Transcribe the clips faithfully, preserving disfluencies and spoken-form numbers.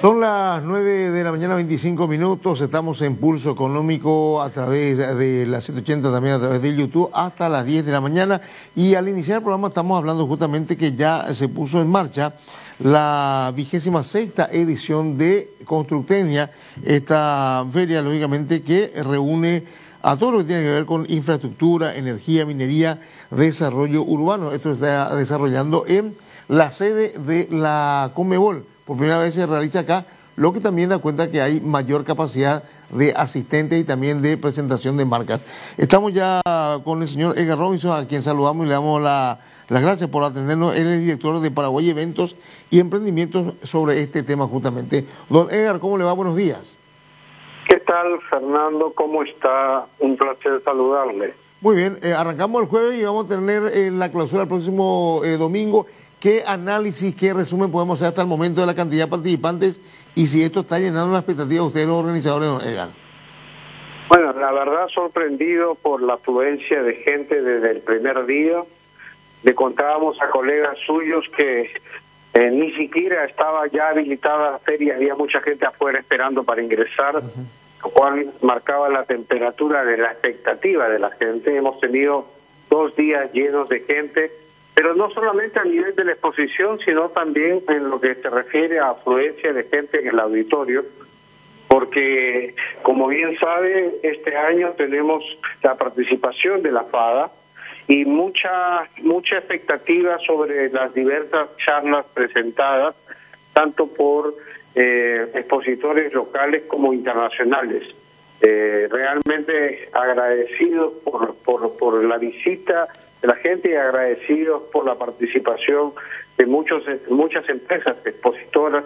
Son las nueve de la mañana, veinticinco minutos, estamos en Pulso Económico a través de la ciento ochenta, también a través de YouTube, hasta las diez de la mañana. Y al iniciar el programa estamos hablando justamente que ya se puso en marcha la vigésima sexta edición de Constructenia, esta feria, lógicamente, que reúne a todo lo que tiene que ver con infraestructura, energía, minería, desarrollo urbano. Esto se está desarrollando en la sede de la Conmebol. Por primera vez se realiza acá, lo que también da cuenta que hay mayor capacidad de asistentes y también de presentación de marcas. Estamos ya con el señor Edgar Robinson, a quien saludamos y le damos la, las gracias por atendernos. Él es director de Paraguay Eventos y Emprendimientos sobre este tema justamente. Don Edgar, ¿cómo le va? Buenos días. ¿Qué tal, Fernando? ¿Cómo está? Un placer saludarle. Muy bien, eh, arrancamos el jueves y vamos a tener eh, la clausura el próximo eh, domingo. ¿Qué análisis, qué resumen podemos hacer hasta el momento de la cantidad de participantes y si esto está llenando la expectativa de ustedes los organizadores, don Edgar? Bueno, la verdad sorprendido por la afluencia de gente desde el primer día. Le contábamos a colegas suyos que eh, ni siquiera estaba ya habilitada la feria, había mucha gente afuera esperando para ingresar, uh-huh. Lo cual marcaba la temperatura de la expectativa de la gente. Hemos tenido dos días llenos de gente, pero no solamente a nivel de la exposición, sino también en lo que se refiere a afluencia de gente en el auditorio, porque, como bien sabe, este año tenemos la participación de la FADA y mucha mucha expectativa sobre las diversas charlas presentadas, tanto por eh, expositores locales como internacionales. Eh, realmente agradecidos por, por, por la visita de la gente y agradecidos por la participación de muchos muchas empresas expositoras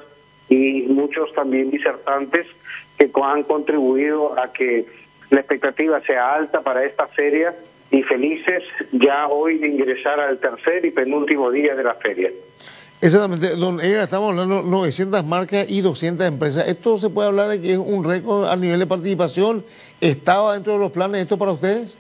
y muchos también disertantes que han contribuido a que la expectativa sea alta para esta feria y felices ya hoy de ingresar al tercer y penúltimo día de la feria. Exactamente, don Edgar, estamos hablando de novecientas marcas y doscientas empresas. ¿Esto se puede hablar de que es un récord a nivel de participación? ¿Estaba dentro de los planes esto para ustedes?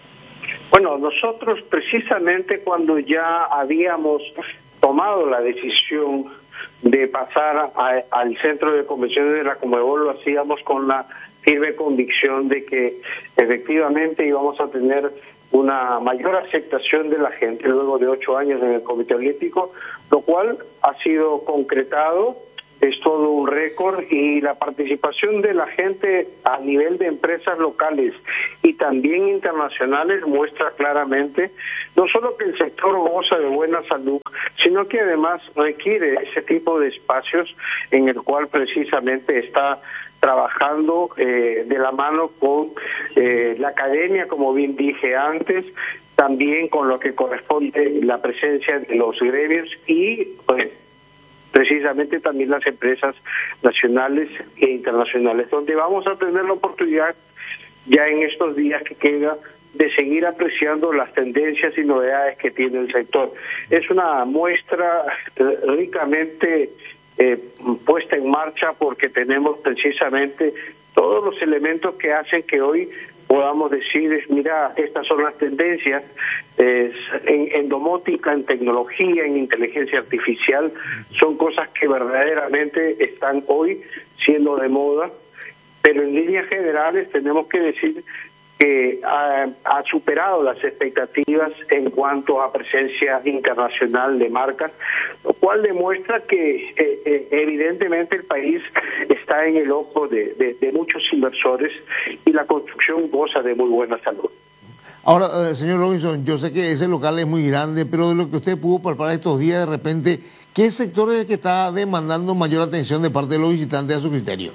Bueno, nosotros precisamente cuando ya habíamos tomado la decisión de pasar a, al centro de convenciones de la Conmebol, lo hacíamos con la firme convicción de que efectivamente íbamos a tener una mayor aceptación de la gente luego de ocho años en el Comité Olímpico, lo cual ha sido concretado. Es todo un récord y la participación de la gente a nivel de empresas locales y también internacionales muestra claramente no solo que el sector goza de buena salud, sino que además requiere ese tipo de espacios en el cual precisamente está trabajando eh, de la mano con eh, la academia, como bien dije antes, también con lo que corresponde la presencia de los gremios y pues precisamente también las empresas nacionales e internacionales, donde vamos a tener la oportunidad ya en estos días que queda de seguir apreciando las tendencias y novedades que tiene el sector. Es una muestra eh, ricamente eh, puesta en marcha porque tenemos precisamente todos los elementos que hacen que hoy podamos decir, mira, estas son las tendencias eh, en, en domótica, en tecnología, en inteligencia artificial, son cosas que verdaderamente están hoy siendo de moda, pero en líneas generales tenemos que decir que ha, ha superado las expectativas en cuanto a presencia internacional de marcas, lo cual demuestra que eh, eh, evidentemente el país está en el ojo de, de, de muchos inversores y la construcción goza de muy buena salud. Ahora, eh, señor Robinson, yo sé que ese local es muy grande, pero de lo que usted pudo palpar estos días, de repente, ¿qué sector es el que está demandando mayor atención de parte de los visitantes a su criterio?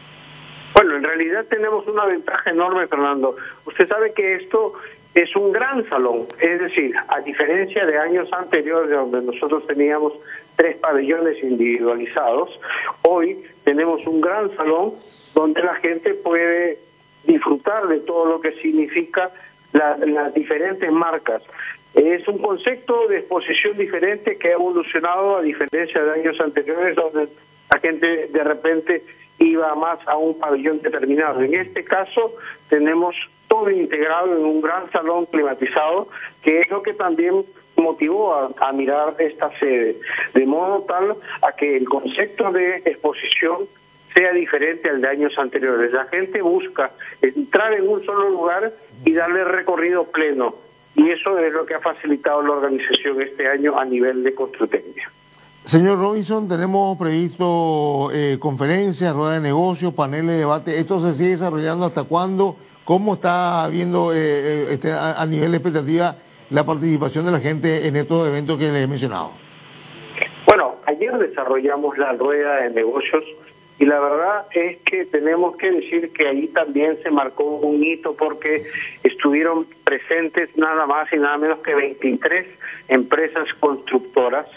Bueno, en realidad tenemos una ventaja enorme, Fernando. Usted sabe que esto es un gran salón, es decir, a diferencia de años anteriores donde nosotros teníamos tres pabellones individualizados, hoy tenemos un gran salón donde la gente puede disfrutar de todo lo que significa la, las diferentes marcas. Es un concepto de exposición diferente que ha evolucionado a diferencia de años anteriores donde la gente de repente iba más a un pabellón determinado. En este caso tenemos todo integrado en un gran salón climatizado, que es lo que también motivó a, a mirar esta sede, de modo tal a que el concepto de exposición sea diferente al de años anteriores. La gente busca entrar en un solo lugar y darle recorrido pleno, y eso es lo que ha facilitado la organización este año a nivel de Construtecnia. Señor Robinson, tenemos previsto eh, conferencias, ruedas de negocios, paneles de debate. ¿Esto se sigue desarrollando hasta cuándo? ¿Cómo está viendo eh, este, a, a nivel de expectativa la participación de la gente en estos eventos que les he mencionado? Bueno, ayer desarrollamos la rueda de negocios y la verdad es que tenemos que decir que ahí también se marcó un hito porque estuvieron presentes nada más y nada menos que veintitrés empresas constructoras,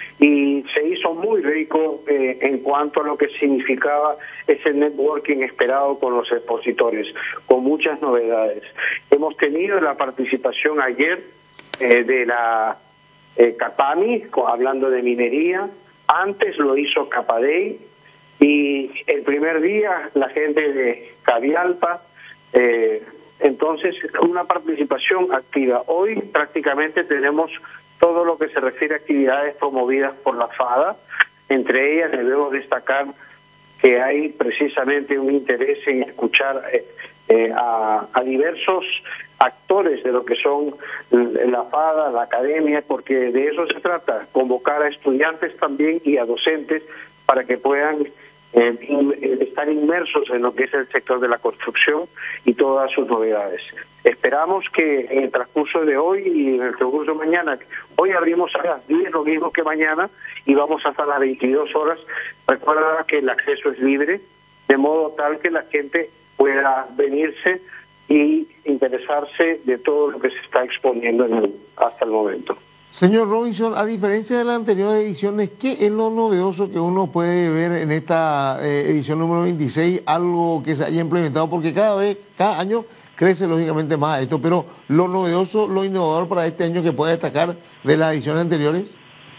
y se hizo muy rico eh, en cuanto a lo que significaba ese networking esperado con los expositores, con muchas novedades. Hemos tenido la participación ayer eh, de la eh, Capami, hablando de minería. Antes lo hizo Capadei, y el primer día la gente de Cavialpa. Eh, entonces, una participación activa. Hoy prácticamente tenemos todo lo que se refiere a actividades promovidas por la FADA. Entre ellas debemos destacar que hay precisamente un interés en escuchar eh, eh, a, a diversos actores de lo que son la FADA, la academia, porque de eso se trata, convocar a estudiantes también y a docentes para que puedan eh, in, estar inmersos en lo que es el sector de la construcción y todas sus novedades. Esperamos que en el transcurso de hoy y en el transcurso de mañana, hoy abrimos a las diez, lo mismo que mañana, y vamos hasta las veintidós horas. Recuerda que el acceso es libre, de modo tal que la gente pueda venirse y interesarse de todo lo que se está exponiendo en el, hasta el momento. Señor Robinson, a diferencia de las anteriores ediciones, ¿qué es lo novedoso que uno puede ver en esta eh, edición número veintiséis? Algo que se haya implementado, porque cada vez, cada año crece lógicamente más esto, pero lo novedoso, lo innovador para este año que puede destacar de las ediciones anteriores.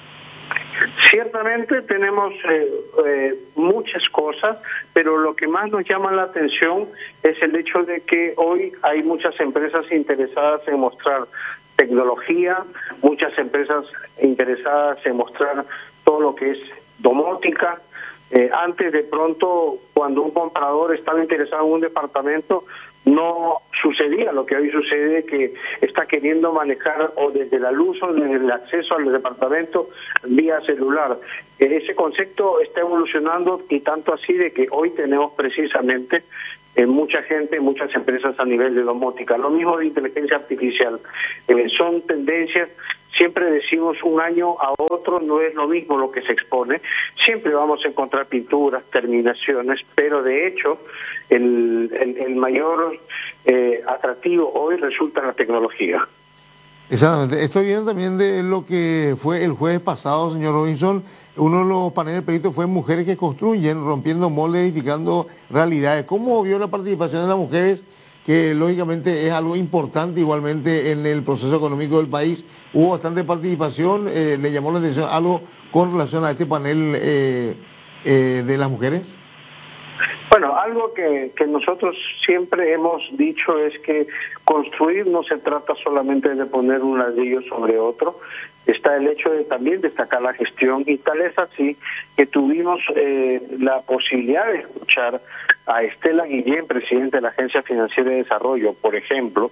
Ciertamente tenemos eh, eh, muchas cosas, pero lo que más nos llama la atención es el hecho de que hoy hay muchas empresas interesadas en mostrar tecnología, muchas empresas interesadas en mostrar todo lo que es domótica. Eh, antes, de pronto, cuando un comprador estaba interesado en un departamento, no sucedía lo que hoy sucede, que está queriendo manejar o desde la luz o desde el acceso al departamento vía celular. Ese concepto está evolucionando, y tanto así de que hoy tenemos precisamente eh, mucha gente, muchas empresas a nivel de domótica. Lo mismo de inteligencia artificial. Eh, son tendencias. Siempre decimos un año a otro no es lo mismo lo que se expone. Siempre vamos a encontrar pinturas, terminaciones, pero de hecho el, el, el mayor eh, atractivo hoy resulta la tecnología. Exactamente. Estoy viendo también de lo que fue el jueves pasado, señor Robinson. Uno de los paneles previstos fue Mujeres que Construyen, rompiendo moldes, edificando realidades. ¿Cómo vio la participación de las mujeres, que lógicamente es algo importante igualmente en el proceso económico del país? Hubo bastante participación. Eh, ¿le llamó la atención algo con relación a este panel eh, eh, de las mujeres? Bueno, algo que, que nosotros siempre hemos dicho es que construir no se trata solamente de poner un ladrillo sobre otro. Está el hecho de también destacar la gestión, y tal es así que tuvimos eh, la posibilidad de escuchar a Estela Guillén, presidente de la Agencia Financiera de Desarrollo, por ejemplo,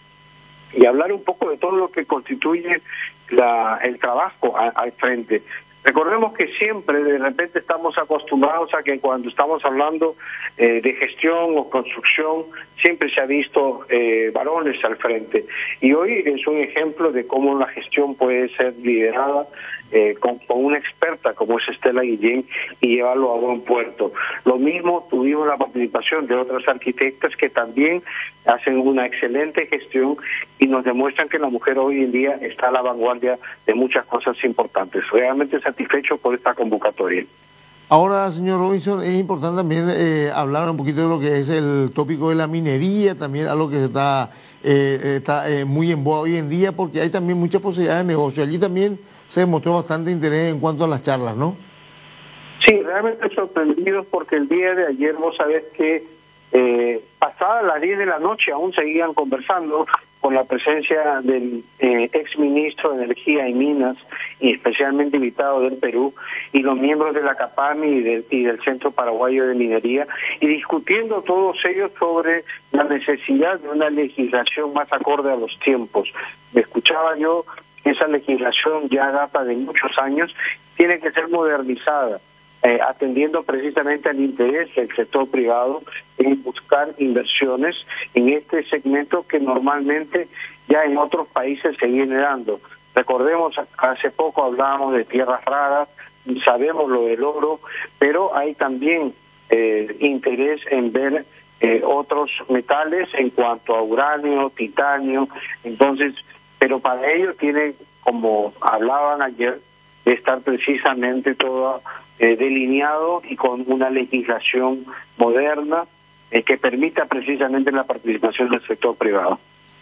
y hablar un poco de todo lo que constituye la, el trabajo a, al frente. Recordemos que siempre de repente estamos acostumbrados a que cuando estamos hablando eh, de gestión o construcción siempre se ha visto eh, varones al frente, y hoy es un ejemplo de cómo la gestión puede ser liderada eh, con, con una experta como es Estela Guillén y llevarlo a buen puerto. Lo mismo tuvimos la participación de otras arquitectas que también hacen una excelente gestión y nos demuestran que la mujer hoy en día está a la vanguardia de muchas cosas importantes. Realmente satisfecho por esta convocatoria. Ahora, señor Robinson, es importante también eh, hablar un poquito de lo que es el tópico de la minería, también algo que está, eh, está eh, muy en boga hoy en día, porque hay también muchas posibilidades de negocio. Allí también se demostró bastante interés en cuanto a las charlas, ¿no? Sí, realmente sorprendidos, porque el día de ayer vos sabés que eh, pasadas las diez de la noche aún seguían conversando con la presencia del eh, ex ministro de Energía y Minas, y especialmente invitado del Perú, y los miembros de la CAPAMI y del, y del Centro Paraguayo de Minería, y discutiendo todos ellos sobre la necesidad de una legislación más acorde a los tiempos. Me escuchaba yo, esa legislación ya data de muchos años, tiene que ser modernizada, eh, atendiendo precisamente al interés del sector privado en buscar inversiones en este segmento que normalmente ya en otros países se viene dando. Recordemos, hace poco hablábamos de tierras raras, sabemos lo del oro, pero hay también eh, interés en ver eh, otros metales en cuanto a uranio, titanio, entonces, pero para ello tiene, como hablaban ayer, de estar precisamente todo eh, delineado y con una legislación moderna eh, que permita precisamente la participación del sector privado.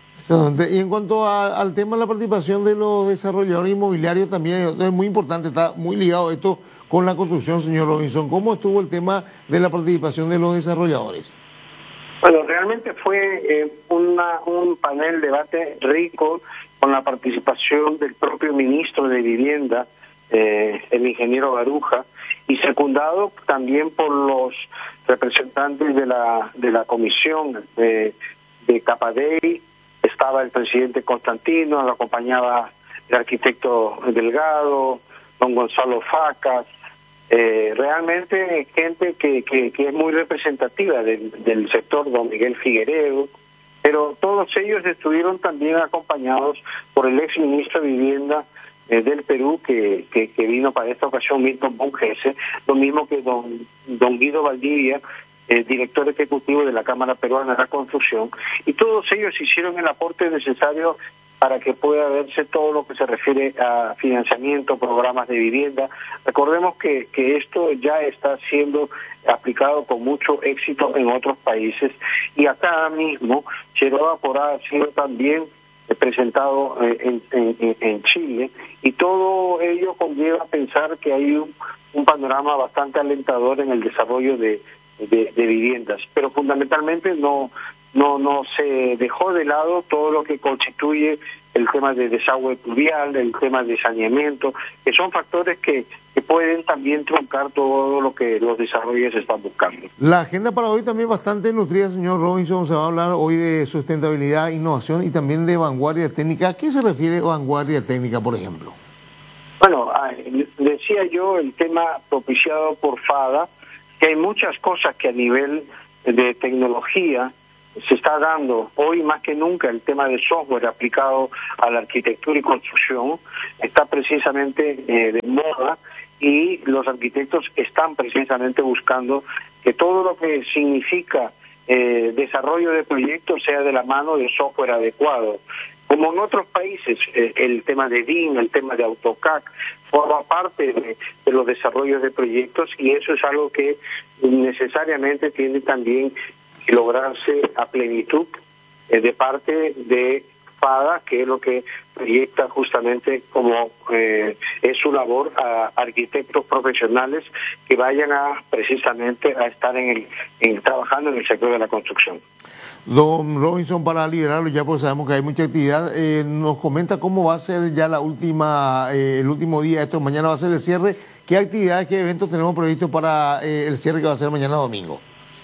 Y en cuanto a, al tema de la participación de los desarrolladores inmobiliarios, también es muy importante, está muy ligado esto con la construcción, señor Robinson. ¿Cómo estuvo el tema de la participación de los desarrolladores? Bueno, realmente fue eh, una, un panel de debate rico con la participación del propio ministro de Vivienda, eh, el ingeniero Baruja, y secundado también por los representantes de la de la comisión de, de Capadei. Estaba el presidente Constantino, lo acompañaba el arquitecto Delgado, don Gonzalo Facas, eh, realmente gente que, que, que es muy representativa del, del sector, don Miguel Figueredo, pero todos ellos estuvieron también acompañados por el ex ministro de Vivienda eh, del Perú, que, que, que vino para esta ocasión, Milton Bongese, lo mismo que don, don Guido Valdivia, Eh, director ejecutivo de la Cámara Peruana de la Construcción, y todos ellos hicieron el aporte necesario para que pueda verse todo lo que se refiere a financiamiento, programas de vivienda. Recordemos que, que esto ya está siendo aplicado con mucho éxito en otros países, y acá mismo Cheroa Porá ha sido también eh, presentado eh, en, en, en Chile, y todo ello conlleva a pensar que hay un, un panorama bastante alentador en el desarrollo de De, de viviendas, pero fundamentalmente no no no se dejó de lado todo lo que constituye el tema de desagüe pluvial, el tema de saneamiento, que son factores que, que pueden también truncar todo lo que los desarrollos están buscando. La agenda para hoy también bastante nutrida, señor Robinson. Se va a hablar hoy de sustentabilidad, innovación y también de vanguardia técnica. ¿A qué se refiere vanguardia técnica, por ejemplo? Bueno, decía yo el tema propiciado por FADA, que hay muchas cosas que a nivel de tecnología se está dando hoy más que nunca. El tema de software aplicado a la arquitectura y construcción está precisamente eh, de moda, y los arquitectos están precisamente buscando que todo lo que significa eh, desarrollo de proyectos sea de la mano de software adecuado. Como en otros países, eh, el tema de B I M, el tema de AutoCAD, forma parte de, de los desarrollos de proyectos, y eso es algo que necesariamente tiene también que lograrse a plenitud eh, de parte de FADA, que es lo que proyecta justamente como eh, es su labor a arquitectos profesionales que vayan a precisamente a estar en el en, trabajando en el sector de la construcción. Don Robinson, para liberarlo ya, pues sabemos que hay mucha actividad, eh, nos comenta cómo va a ser ya la última, eh, el último día, esto mañana va a ser el cierre. ¿Qué actividades, qué eventos tenemos previstos para eh, el cierre que va a ser mañana domingo?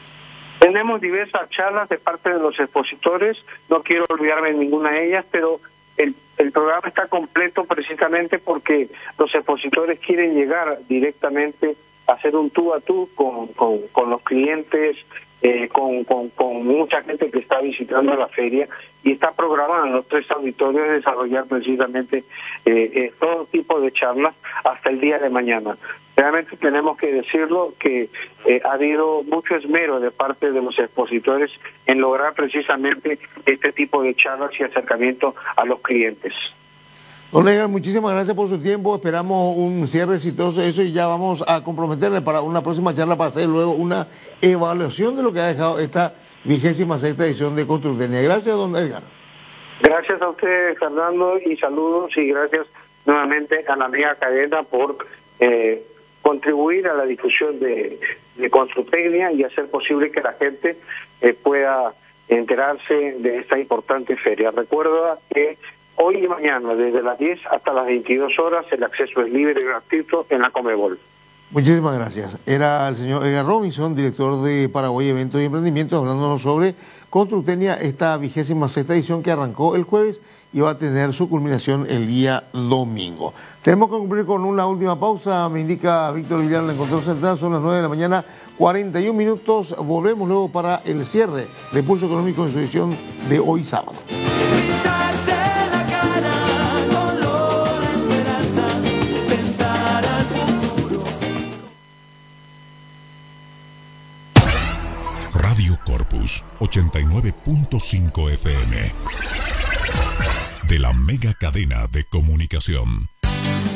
Tenemos diversas charlas de parte de los expositores, no quiero olvidarme de ninguna de ellas, pero el, el programa está completo precisamente porque los expositores quieren llegar directamente a hacer un tú a tú con, con, con los clientes, Eh, con, con, con mucha gente que está visitando la feria, y está programada en los tres auditorios desarrollar precisamente eh, eh, todo tipo de charlas hasta el día de mañana. Realmente tenemos que decirlo que eh, ha habido mucho esmero de parte de los expositores en lograr precisamente este tipo de charlas y acercamiento a los clientes. Don Edgar, muchísimas gracias por su tiempo. Esperamos un cierre exitoso eso, y ya vamos a comprometerle para una próxima charla para hacer luego una evaluación de lo que ha dejado esta vigésima sexta edición de Constructenia. Gracias, don Edgar. Gracias a usted, Fernando, y saludos, y gracias nuevamente a la amiga cadena por eh, contribuir a la difusión de, de Constructenia y hacer posible que la gente eh, pueda enterarse de esta importante feria. Recuerda que hoy y mañana, desde las diez hasta las veintidós horas, el acceso es libre y gratuito en la Comebol. Muchísimas gracias. Era el señor Edgar Robinson, director de Paraguay Eventos y Emprendimientos, hablándonos sobre Constructenia, esta vigésima sexta edición que arrancó el jueves y va a tener su culminación el día domingo. Tenemos que cumplir con una última pausa, me indica Víctor Villar, en el control central, son las nueve de la mañana, cuarenta y un minutos, volvemos luego para el cierre de Pulso Económico en su edición de hoy sábado. Radio Corpus ochenta y nueve punto cinco F M de la mega cadena de comunicación.